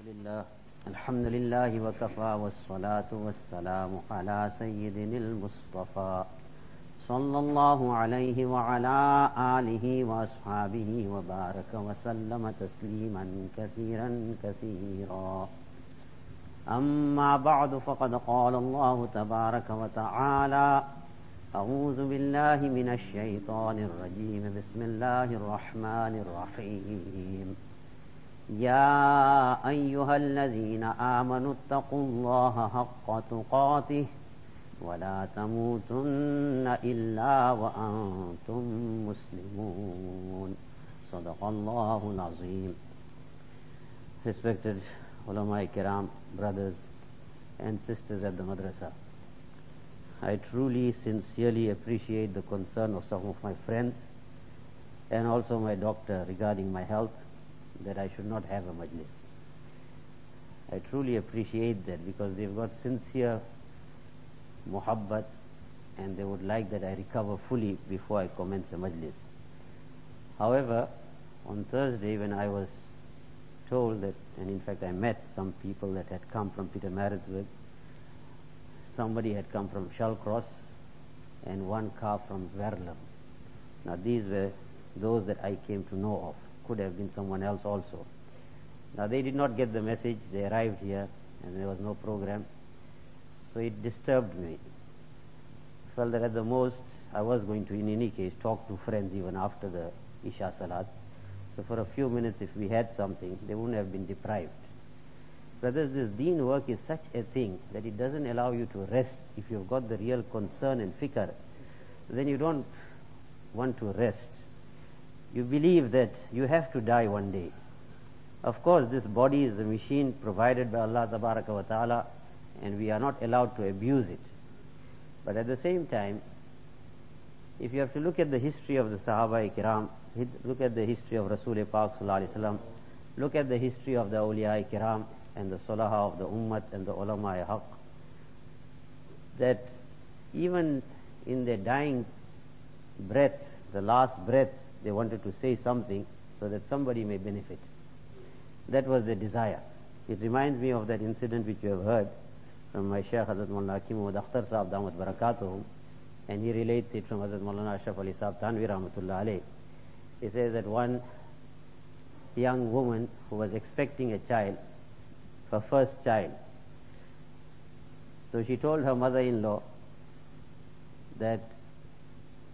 الحمد لله وكفى والصلاة والسلام على سيدنا المصطفى صلى الله عليه وعلى آله وأصحابه وبارك وسلم تسليما كثيرا كثيرا. أما بعد فقد قال الله تبارك وتعالى: أعوذ بالله من الشيطان الرجيم، بسم الله الرحمن الرحيم. يا أيها الذين آمنوا اتقوا الله حق تقاته ولا تموتن إلا وأنتم مسلمون. صدق الله العظيم. Respected ulama kiram, brothers and sisters at the madrasa, I truly, sincerely appreciate the concern of some of my friends and also my doctor regarding my health, that I should not have a majlis. I truly appreciate that, because they've got sincere muhabbat and they would like that I recover fully before I commence a majlis. However, on Thursday when I was told that, and in fact I met some people that had come from Pietermaritzburg, somebody had come from Shallcross, and one car from Verulam. Now these were those that I came to know of. Could have been someone else also. Now they did not get the message. They arrived here and there was no program, so it disturbed me. I felt that at the most I was going to, in any case, talk to friends even after the Isha Salat. So for a few minutes, if we had something, they wouldn't have been deprived. Brothers, this deen work is such a thing that it doesn't allow you to rest. If you've got the real concern and fikr, then you don't want to rest. You believe that you have to die one day. Of course, this body is a machine provided by Allah Tabaraka wa Ta'ala, and we are not allowed to abuse it. But at the same time, if you have to look at the history of the Sahaba Kiram, look at the history of Rasul Pak Sallallahu Alaihi Wasallam, look at the history of the Awliya Kiram and the Salaha of the Ummat and the Ulama Haq, that even in their dying breath, the last breath, they wanted to say something so that somebody may benefit. That was their desire. It reminds me of that incident which you have heard from my Shaykh Hazrat Maulana Hakim Muhammad Akhtar Sahab Damat Barakatuhum, and he relates it from Hazrat Maulana Ashraf Ali Sahab Tanvi Rahmatullah Alayh. He says that one young woman who was expecting a child, her first child, so she told her mother-in-law that